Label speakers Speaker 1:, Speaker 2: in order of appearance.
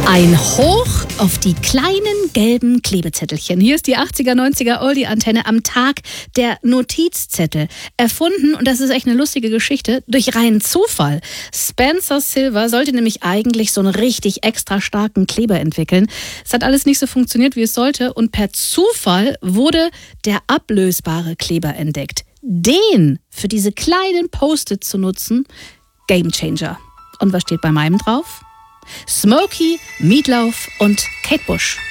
Speaker 1: Ein Hoch auf die kleinen gelben Klebezettelchen. Hier ist die 80er, 90er Oldie-Antenne am Tag der Notizzettel. Erfunden, und das ist echt eine lustige Geschichte, durch reinen Zufall. Spencer Silver sollte nämlich eigentlich so einen richtig extra starken Kleber entwickeln. Es hat alles nicht so funktioniert, wie es sollte, und per Zufall wurde der ablösbare Kleber entdeckt. Den für diese kleinen Post-its zu nutzen, Gamechanger. Und was steht bei meinem drauf? Smokey, Meatloaf und Kate Bush.